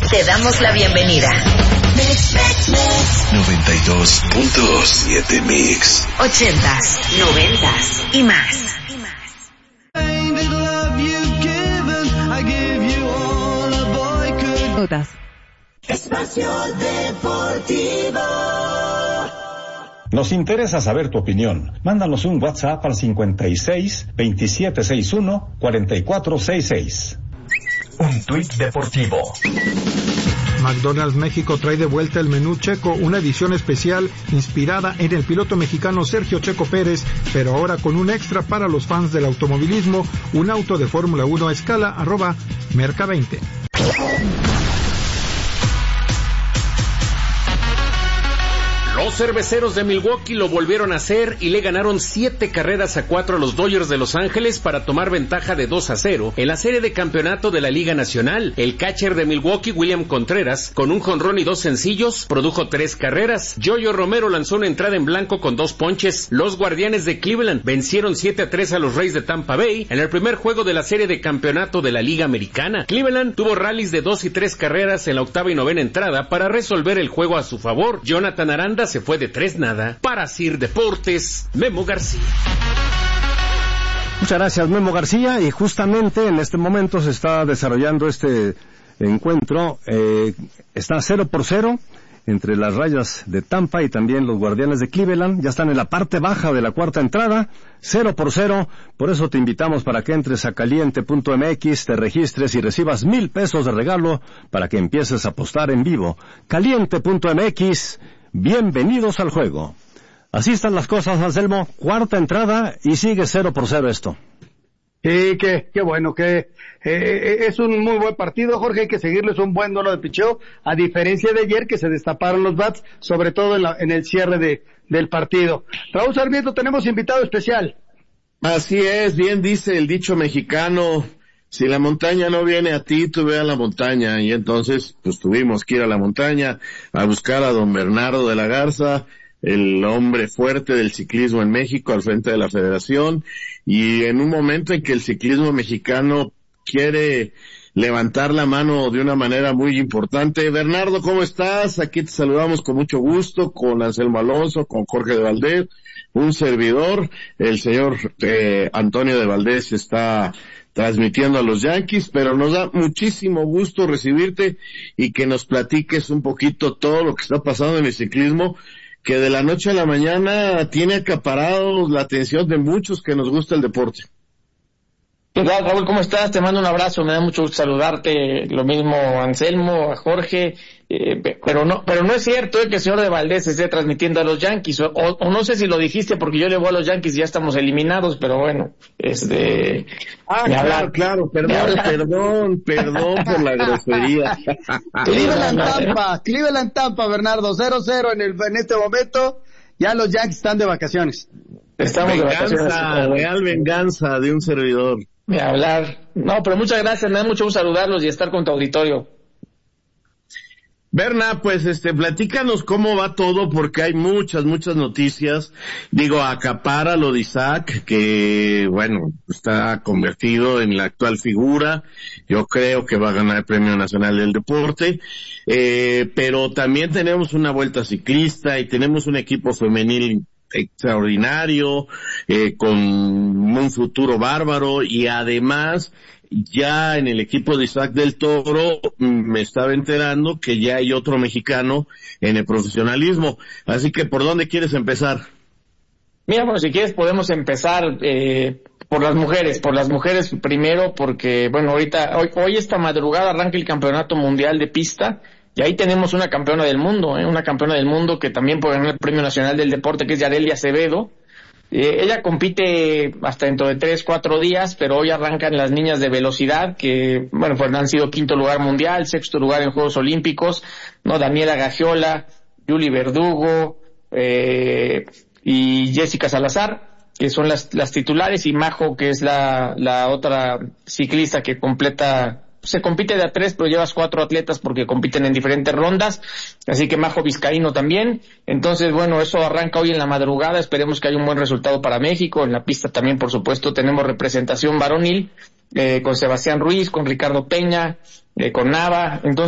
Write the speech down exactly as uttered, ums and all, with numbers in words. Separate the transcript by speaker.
Speaker 1: Te damos la bienvenida.
Speaker 2: noventa y dos punto siete Mix.
Speaker 1: Ochentas, noventas y más.
Speaker 3: Espacio Deportivo.
Speaker 4: Nos interesa saber tu opinión. Mándanos un WhatsApp al cincuenta y seis, veintisiete sesenta y uno, cuarenta y cuatro sesenta y seis.
Speaker 2: Un tuit deportivo.
Speaker 5: McDonald's México trae de vuelta el menú checo, una edición especial inspirada en el piloto mexicano Sergio Checo Pérez, pero ahora con un extra para los fans del automovilismo, un auto de Fórmula uno a escala, arroba Merca veinte.
Speaker 6: Los cerveceros de Milwaukee lo volvieron a hacer y le ganaron siete carreras a cuatro a los Dodgers de Los Ángeles para tomar ventaja de dos a cero en la serie de campeonato de la Liga Nacional. El catcher de Milwaukee, William Contreras, con un jonrón y dos sencillos, produjo tres carreras. Yoyo Romero lanzó una entrada en blanco con dos ponches. Los Guardianes de Cleveland vencieron siete a tres a los Rays de Tampa Bay en el primer juego de la serie de campeonato de la Liga Americana. Cleveland tuvo rallies de dos y tres carreras en la octava y novena entrada para resolver el juego a su favor. Jonathan Aranda se fue de tres nada. Para Sir Deportes, Memo García.
Speaker 7: Muchas gracias, Memo García, y justamente en este momento se está desarrollando este encuentro. Eh, está cero por cero entre las Rayas de Tampa y también los Guardianes de Cleveland. Ya están en la parte baja de la cuarta entrada, cero por cero. Por eso te invitamos para que entres a caliente punto m x, te registres y recibas mil pesos de regalo para que empieces a apostar en vivo. caliente punto m x. Bienvenidos al juego. Así están las cosas, Anselmo. Cuarta entrada y sigue cero por cero esto.
Speaker 8: Sí, qué, qué bueno, que eh, es un muy buen partido, Jorge. Hay que seguirles un buen duelo de picheo, a diferencia de ayer que se destaparon los bats, sobre todo en, la, en el cierre de, del partido. Raúl Sarmiento, tenemos invitado especial.
Speaker 9: Así es, bien dice el dicho mexicano: si la montaña no viene a ti, tú ve a la montaña. Y entonces, pues tuvimos que ir a la montaña a buscar a don Bernardo de la Garza, el hombre fuerte del ciclismo en México, al frente de la federación. Y en un momento en que el ciclismo mexicano quiere levantar la mano de una manera muy importante. Bernardo, ¿cómo estás? Aquí te saludamos con mucho gusto, con Anselmo Alonso, con Jorge de Valdés, un servidor. El señor eh, Antonio de Valdés está transmitiendo a los Yankees, pero nos da muchísimo gusto recibirte y que nos platiques un poquito todo lo que está pasando en el ciclismo, que de la noche a la mañana tiene acaparado la atención de muchos que nos gusta el deporte.
Speaker 10: ¿Qué tal, Raúl? ¿Cómo estás? Te mando un abrazo, me da mucho gusto saludarte, lo mismo a Anselmo, a Jorge, eh, pero no pero no es cierto eh, que el señor de Valdés esté transmitiendo a los Yankees, o, o no sé si lo dijiste porque yo le voy a los Yankees y ya estamos eliminados, pero bueno, este...
Speaker 9: Ah, claro, claro, perdón, perdón, perdón por la grosería.
Speaker 8: Cleveland Tampa, Cleveland Tampa, Bernardo, cero cero en, el, en este momento, ya los Yankees están de vacaciones.
Speaker 10: Estamos
Speaker 9: venganza,
Speaker 10: de vacaciones.
Speaker 9: Real venganza de un servidor.
Speaker 10: De hablar. No, pero muchas gracias, me da mucho gusto saludarlos y estar con tu auditorio.
Speaker 9: Berna, pues este, platícanos cómo va todo, porque hay muchas, muchas noticias. Digo, acapara lo de Isaac, que, bueno, está convertido en la actual figura. Yo creo que va a ganar el Premio Nacional del Deporte. Eh, pero también tenemos una vuelta ciclista y tenemos un equipo femenil extraordinario, eh, con un futuro bárbaro, y además ya en el equipo de Isaac del Toro me estaba enterando que ya hay otro mexicano en el profesionalismo. Así que, ¿por dónde quieres empezar?
Speaker 10: Mira, bueno, si quieres podemos empezar eh, por las mujeres, por las mujeres primero, porque, bueno, ahorita, hoy, hoy esta madrugada arranca el Campeonato Mundial de Pista, y ahí tenemos una campeona del mundo, ¿eh? Una campeona del mundo que también puede ganar el Premio Nacional del Deporte, que es Yareli Acevedo. Eh, ella compite hasta dentro de tres, cuatro días, pero hoy arrancan las niñas de velocidad, que, bueno, pues han sido quinto lugar mundial, sexto lugar en Juegos Olímpicos, ¿no? Daniela Gagiola, Yuli Verdugo, eh, y Jessica Salazar, que son las, las titulares, y Majo, que es la, la otra ciclista que completa. Se compite de a tres, pero llevas cuatro atletas porque compiten en diferentes rondas, así que Majo Vizcaíno también. Entonces, bueno, eso arranca hoy en la madrugada, esperemos que haya un buen resultado para México. En la pista también, por supuesto, tenemos representación varonil, eh, con Sebastián Ruiz, con Ricardo Peña, eh, con Nava. Entonces,